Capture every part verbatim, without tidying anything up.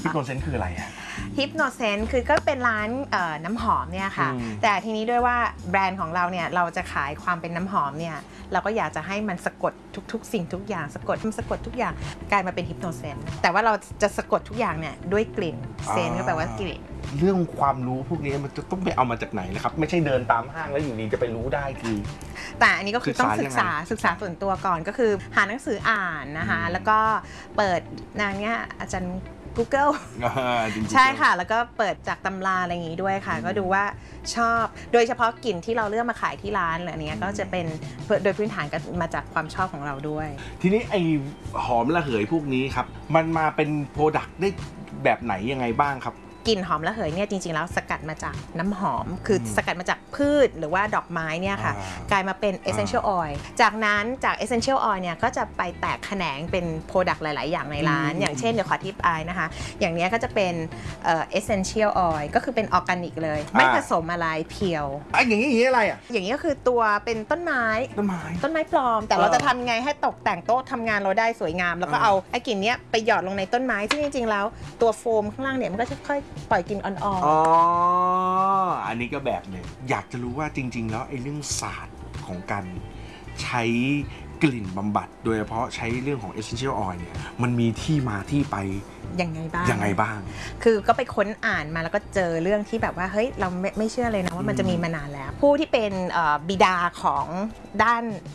ฮิปโนเซนคืออะไรอะฮิปโนเซนคือก็เป็นร้านน้ำหอมเนี่ยค่ะแต่ทีนี้ด้วยว่าแบรนด์ของเราเนี่ยเราจะขายความเป็นน้ำหอมเนี่ยเราก็อยากจะให้มันสะกดทุกๆสิ่งทุกอย่างสะกดมันสะกดทุกอย่างกลายมาเป็นฮิปโนเซนแต่ว่าเราจะสะกดทุกอย่างเนี่ยด้วยกลิ่นเซนก็แปลว่ากลิ่นเรื่องความรู้พวกนี้มันจะต้องไปเอามาจากไหนนะครับไม่ใช่เดินตามห้างแล้วอยู่ดีจะไปรู้ได้คือแต่อันนี้ก็คือต้องศึกษาศึกษาส่วนตัวก่อนก็คือหาหนังสืออ่านนะคะแล้วก็เปิดนางเนี้ยอาจารย์ Google ใช่ค่ะแล้วก็เปิดจากตำราอะไรอย่างงี้ด้วยค่ะก็ดูว่าชอบโดยเฉพาะกลิ่นที่เราเลือกมาขายที่ร้านอะไรเนี้ยก็จะเป็นโดยพื้นฐานก็มาจากความชอบของเราด้วยทีนี้ไอหอมระเหยพวกนี้ครับมันมาเป็นโปรดักต์ได้แบบไหนยังไงบ้างครับกลิ่นหอมระเหยเนี่ยจริงๆแล้วสกัดมาจากน้ำหอมคือสกัดมาจากพืชหรือว่าดอกไม้เนี่ยค่ะกลายมาเป็น essential oil จากนั้นจาก essential oil เนี่ยก็จะไปแตกแขนงเป็น product หลายๆอย่างในร้านอย่างเช่นเดี๋ยวขอทิปอายนะคะอย่างนี้ก็จะเป็น essential oil ก็คือเป็นออร์แกนิกเลยไม่ผสมอะไรเพียวไอ้อย่างนี้อย่างนี้อะไรอ่ะอย่างนี้ก็คือตัวเป็นต้นไม้ต้นไม้ต้นไม้ปลอมแต่เราจะทำไงให้ตกแต่งโต๊ะทำงานเราได้สวยงามแล้วก็เอาไอ้กลิ่นนี้ไปหยอดลงในต้นไม้ซึ่งจริงๆแล้วตัวโฟมข้างล่างเนี่ยมันก็จะค่อยปล่อยกลิ่นอ่อนๆอ๋ออันนี้ก็แบบหนึ่งอยากจะรู้ว่าจริงๆแล้วไอ้เรื่องศาสตร์ของการใช้กลิ่นบำบัดโดยเฉพาะใช้เรื่องของ essential oil เนี่ยมันมีที่มาที่ไปยังไงบ้างยังไงบ้างคือก็ไปค้นอ่านมาแล้วก็เจอเรื่องที่แบบว่าเฮ้ยเราไม่ไม่เชื่อเลยนะว่ามันจะมีมานานแล้วผู้ที่เป็นบิดาของด้าน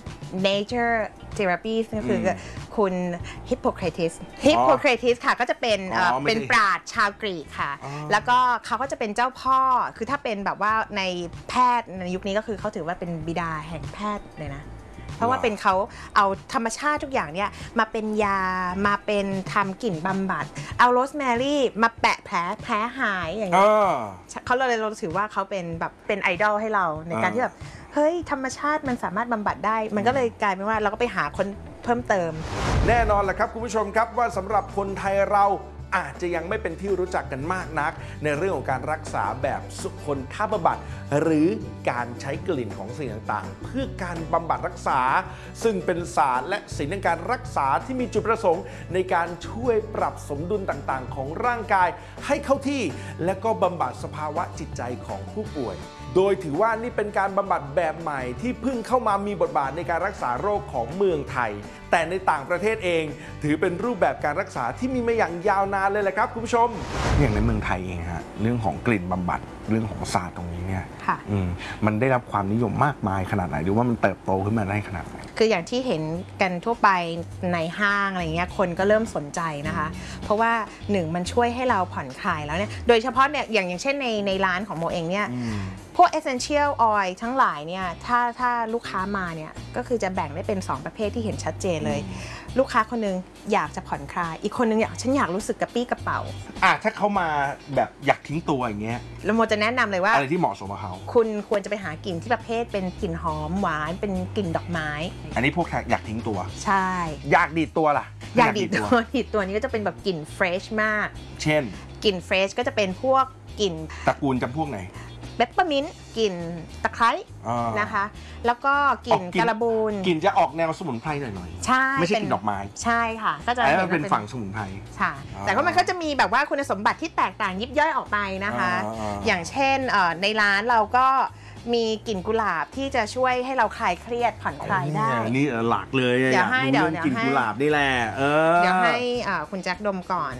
nature therapy ก็คือคุณฮิปโปเครติสฮิปโปเครติสค่ะก็จะเป็นเป็นปราชญ์ชาวกรีกค่ะแล้วก็เขาก็จะเป็นเจ้าพ่อคือถ้าเป็นแบบว่าในแพทย์ในยุคนี้ก็คือเขาถือว่าเป็นบิดาแห่งแพทย์เลยนะเพราะว่าเป็นเขาเอาธรรมชาติทุกอย่างเนี่ยมาเป็นยามาเป็นทำกลิ่นบำบัดเอาโรสแมรี่มาแปะแผลแผลหายอย่างเงี้ยเขาเลยเราถือว่าเขาเป็นแบบเป็นไอดอลให้เราในการที่แบบเฮ้ยธรรมชาติมันสามารถบำบัดได้มันก็เลยกลายเป็นว่าเราก็ไปหาคนเพิ่มเติมแน่นอนแหละครับคุณผู้ชมครับว่าสำหรับคนไทยเราอาจจะยังไม่เป็นที่รู้จักกันมากนักในเรื่องของการรักษาแบบสุคนทบำบัดหรือการใช้กลิ่นของสิ่งต่างๆเพื่อการบำบัดรักษาซึ่งเป็นศาสตร์และศิลป์ในการรักษาที่มีจุดประสงค์ในการช่วยปรับสมดุลต่างๆของร่างกายให้เข้าที่และก็บำบัดสภาวะจิตใจของผู้ป่วยโดยถือว่านี่เป็นการบำบัดแบบใหม่ที่เพิ่งเข้ามามีบทบาทในการรักษาโรคของเมืองไทยแต่ในต่างประเทศเองถือเป็นรูปแบบการรักษาที่มีมาอย่างยาวนานเลยแหละครับคุณผู้ชมอย่างในเมืองไทยเองฮะเรื่องของกลิ่นบำบัดเรื่องของศาสตร์ตรงนี้เนี่ยมันได้รับความนิยมมากมายขนาดไหนหรือว่ามันเติบโตขึ้นมาได้ขนาดไหนคืออย่างที่เห็นกันทั่วไปในห้างอะไรเงี้ยคนก็เริ่มสนใจนะคะเพราะว่าหนึ่งมันช่วยให้เราผ่อนคลายแล้วเนี่ยโดยเฉพาะเนี่ยอย่างอย่างเช่นในในร้านของโมเองเนี่ยพวก essential oil ทั้งหลายเนี่ยถ้าถ้าลูกค้ามาเนี่ยก็คือจะแบ่งได้เป็นสองประเภทที่เห็นชัดเจนเลยลูกค้าคนนึงอยากจะผ่อนคลายอีกคนนึงอยากฉันอยากรู้สึกกระปี้กระเป๋าอ่ะถ้าเขามาแบบอยากทิ้งตัวอย่างเงี้ยแล้วโมจะแนะนำเลยว่าอะไรที่เหมาะสมกับเขาคุณควรจะไปหากลิ่นที่ประเภทเป็นกลิ่นหอมหวานเป็นกลิ่นดอกไม้อันนี้พวกอยากทิ้งตัวใช่อยากดีดตัวล่ะอยากดีดตัวดีดตัวนี้ก็จะเป็นแบบกลิ่นเฟรชมากเช่นกลิ่นเฟรชก็จะเป็นพวกกลิ่นตระกูลจำพวกไหนเปปเปอร์มินต์กลิ่นตะไคร้นะคะแล้วก็กลิ่นกระบูนกลิ่นจะออกแนวสมุนไพรหน่อยๆใช่ไม่ใช่กลิ่นดอกไม้ใช่ค่ะก็จะเป็นฝั่งสมุนไพรใช่แต่ก็มันก็จะมีแบบว่าคุณสมบัติที่แตกต่างยิบย่อยออกไปนะคะอย่างเช่นในร้านเราก็มีกลิ่นกุหลาบที่จะช่วยให้เราคลายเครียดผ่อนคลายได้นี่หลักเลยเดี๋ยวให้เดี๋ยวกลิ่นกุหลาบนี่แหละเดี๋ยวให้คุณแจ็คดมก่อน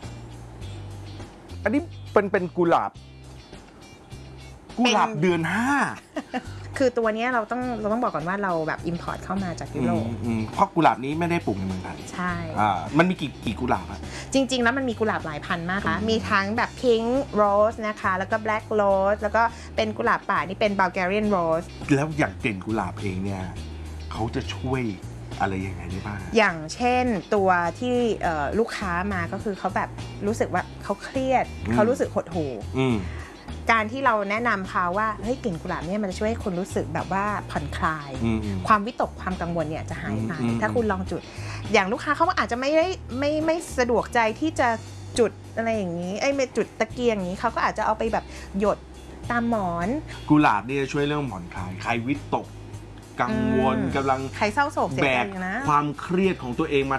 อันนี้เป็นเป็นกุหลาบกุหลาบเดือนห้าคือตัวนี้เราต้องเราต้องบอกก่อนว่าเราแบบอิมพอร์ตเข้ามาจากยุโรปเพราะกุหลาบนี้ไม่ได้ปลูกในเมืองไทยใช่มันมีกี่กี่กุหลาบอะจริงๆแล้วมันมีกุหลาบหลายพันมากค่ะมีทั้งแบบพิงค์โรสนะคะแล้วก็แบล็กโรสแล้วก็เป็นกุหลาบป่านี่เป็นบัลแกเรียนโรสแล้วอย่างกลิ่นกุหลาบเองเนี่ยเขาจะช่วยอะไรยังไงได้บ้างอย่างเช่นตัวที่ลูกค้ามาก็คือเขาแบบรู้สึกว่าเขาเครียดเขารู้สึกหดหู่การที่เราแนะนำเขาว่าเฮ้ยกลิ่นกุหลาบเนี่ยมันจะช่วยให้คนรู้สึกแบบว่าผ่อนคลายความวิตกความกังวลเนี่ยจะหายไปถ้าคุณลองจุดอย่างลูกค้าเขาอาจจะไม่ได้ไม่ไม่สะดวกใจที่จะจุดอะไรอย่างนี้ไอ้ไม่จุดตะเกียงอย่างนี้เขาก็อาจจะเอาไปแบบหยดตามหมอนกุหลาบนี่จะช่วยเรื่องผ่อนคลายใครวิตกกังวลกำลังใครเศร้าโศกแบกความเครียดของตัวเองมา